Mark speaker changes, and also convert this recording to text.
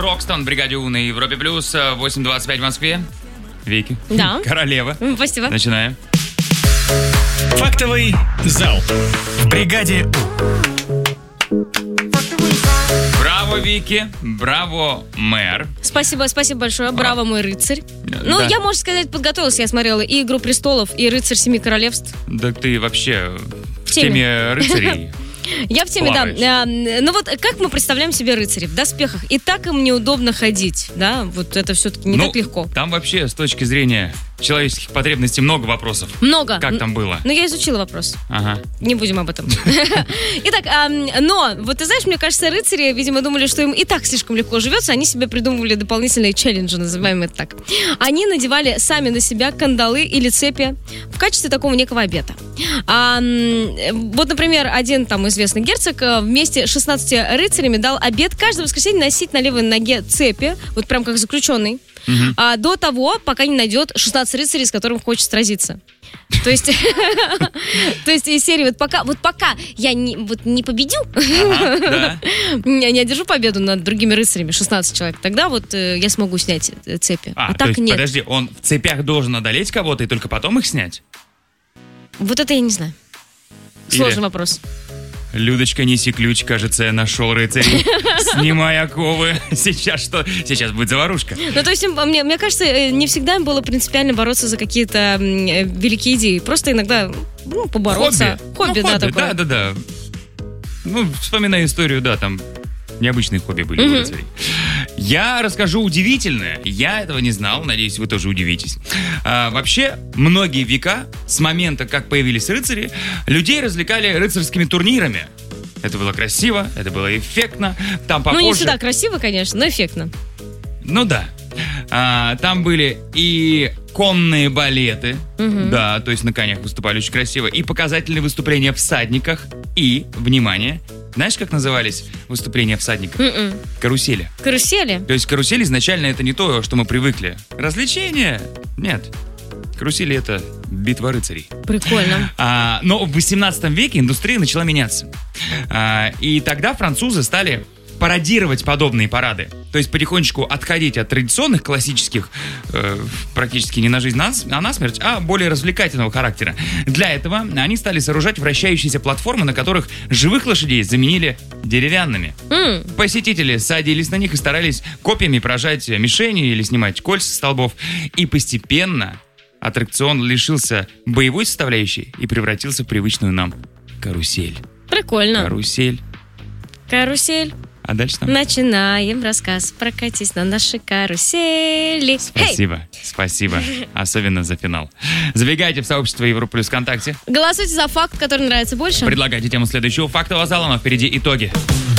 Speaker 1: Рокстон, бригаде У на Европе Плюс, 8:25 в Москве. Вики.
Speaker 2: Да.
Speaker 1: Королева.
Speaker 2: Спасибо.
Speaker 1: Начинаем.
Speaker 3: Фактовый зал в бригаде У.
Speaker 1: Браво, Вики. Браво, мэр.
Speaker 2: Спасибо большое. Браво, мой рыцарь. Ну,
Speaker 1: да.
Speaker 2: я, можно сказать, подготовилась. Я смотрела и «Игру престолов», и «Рыцарь семи королевств».
Speaker 1: Да ты вообще в
Speaker 2: теме.
Speaker 1: теме рыцарей.
Speaker 2: Я в теме,
Speaker 1: Плаваешь.
Speaker 2: да. Ну вот как мы представляем себе рыцарей в доспехах? И так им неудобно ходить, да? Вот это все-таки не так легко.
Speaker 1: Там вообще с точки зрения человеческих потребностей много вопросов.
Speaker 2: Много.
Speaker 1: Как там было?
Speaker 2: Ну, я изучила вопрос.
Speaker 1: Ага.
Speaker 2: Не будем об этом. Итак, но, вот ты знаешь, мне кажется, рыцари, видимо, думали, что им и так слишком легко живется, они себе придумывали дополнительные челленджи, называем это так. Они надевали сами на себя кандалы или цепи в качестве такого некого обета. Вот, например, один там известный герцог вместе с 16 рыцарями дал обет каждое воскресенье носить на левой ноге цепи, вот прям как заключенный, до того, пока не найдет 16 рыцарей, с которым хочет сразиться. То есть из серии вот пока я не победю, не одержу победу над другими рыцарями, 16 человек, тогда вот я смогу снять цепи. А
Speaker 1: то
Speaker 2: так
Speaker 1: есть,
Speaker 2: нет.
Speaker 1: подожди, он в цепях должен одолеть кого-то и только потом их снять?
Speaker 2: Вот это я не знаю. Сложный вопрос.
Speaker 1: Людочка, неси ключ, кажется, я нашел рыцарей. Снимай оковы. Сейчас будет заварушка.
Speaker 2: Ну, то есть, мне кажется, не всегда им было принципиально бороться за какие-то великие идеи. Просто иногда, побороться. Хобби, да, такое.
Speaker 1: Да. Ну, вспоминай историю, да, там необычные хобби были у рыцарей. Я расскажу удивительное. Я этого не знал, надеюсь, вы тоже удивитесь. Вообще, многие века, с момента, как появились рыцари, людей развлекали рыцарскими турнирами. Это было красиво, это было эффектно. Там попозже...
Speaker 2: Ну, не всегда красиво, конечно, но эффектно.
Speaker 1: Ну да. Там были и конные балеты, да, то есть на конях выступали очень красиво, и показательные выступления всадниках, и, внимание, знаешь, как назывались выступления всадников? Карусели.
Speaker 2: Карусели?
Speaker 1: То есть карусель изначально это не то, что мы привыкли. Развлечения? Нет. Карусели это битва рыцарей.
Speaker 2: Прикольно.
Speaker 1: Но в 18 веке индустрия начала меняться. И тогда французы стали пародировать подобные парады. То есть потихонечку отходить от традиционных, классических, практически не на жизнь, а на смерть, а более развлекательного характера. Для этого они стали сооружать вращающиеся платформы, на которых живых лошадей заменили деревянными. Посетители садились на них и старались копьями поражать мишени или снимать кольца с столбов. И постепенно аттракцион лишился боевой составляющей и превратился в привычную нам карусель.
Speaker 2: Прикольно.
Speaker 1: Карусель. А дальше там?
Speaker 2: Начинаем рассказ. Прокатись на нашей карусели.
Speaker 1: Спасибо. Особенно за финал. Забегайте в сообщество Европа Плюс ВКонтакте.
Speaker 2: Голосуйте за факт, который нравится больше.
Speaker 1: Предлагайте тему следующего фактового зала, но впереди итоги.